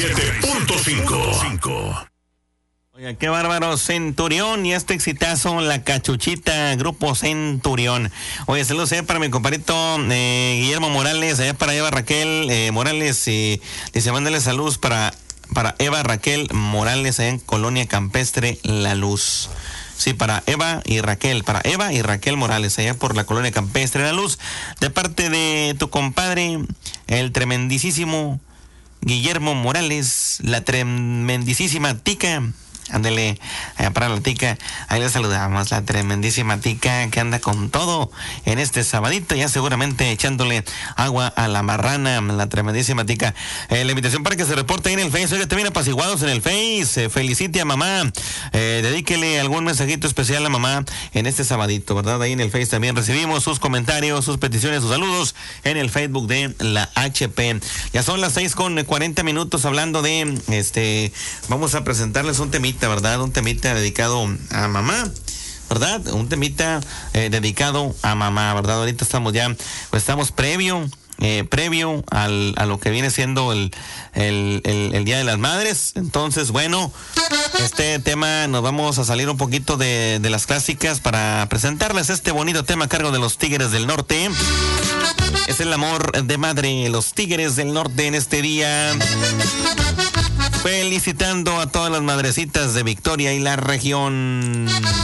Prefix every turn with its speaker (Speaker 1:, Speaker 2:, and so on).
Speaker 1: 97.5.
Speaker 2: Oye, qué bárbaro, Centurión, y este exitazo, La Cachuchita, Grupo Centurión. Oye, saludos para mi compadrito Guillermo Morales, allá para Eva Raquel Morales, y dice, mándale saludos para Eva Raquel Morales, allá en Colonia Campestre La Luz. Sí, para Eva y Raquel Morales, allá por la Colonia Campestre La Luz, de parte de tu compadre, el tremendísimo Guillermo Morales, la tremendísima Tica. Ándele, allá para la Tica, ahí le saludamos, la tremendísima Tica que anda con todo en este sabadito, ya seguramente echándole agua a la marrana, la tremendísima Tica. La invitación para que se reporte ahí en el Face, oiga, también apaciguados en el Face, felicite a mamá, dedíquele algún mensajito especial a mamá en este sabadito, ¿verdad? Ahí en el Face también recibimos sus comentarios, sus peticiones, sus saludos en el Facebook de la HP. Ya son las 6:40 hablando de, vamos a presentarles un temita, ¿verdad? Un temita dedicado a mamá, ¿verdad? Un temita dedicado a mamá, ¿verdad? Ahorita estamos previo a lo que viene siendo el Día de las Madres. Entonces, bueno, este tema nos vamos a salir un poquito de las clásicas para presentarles este bonito tema a cargo de los Tigres del Norte. Es el amor de madre, los Tigres del Norte en este día. Felicitando a todas las madrecitas de Victoria y la región.